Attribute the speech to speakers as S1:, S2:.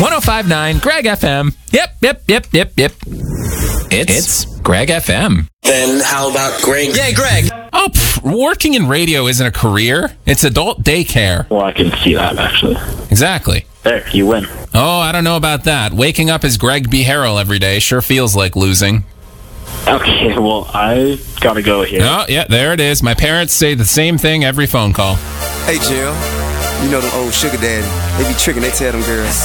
S1: 105.9 Greg FM. Yep. It's Greg FM.
S2: Then how about Greg?
S3: Yeah, Greg.
S1: Oh, working in radio isn't a career. It's adult daycare.
S4: Well, I can see that, actually.
S1: Exactly.
S4: There, you win.
S1: Oh, I don't know about that. Waking up as Greg B. Harrell every day sure feels like losing.
S4: Okay, well, I gotta go here.
S1: Oh, yeah, there it is. My parents say the same thing every phone call.
S5: Hey, Jill. You know them old sugar daddy. They be tricking, they tell them girls,